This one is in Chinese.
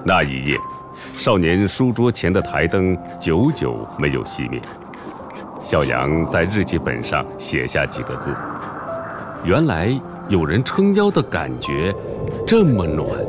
那一夜，少年书桌前的台灯久久没有熄灭。小杨在日记本上写下几个字：原来有人撑腰的感觉这么暖。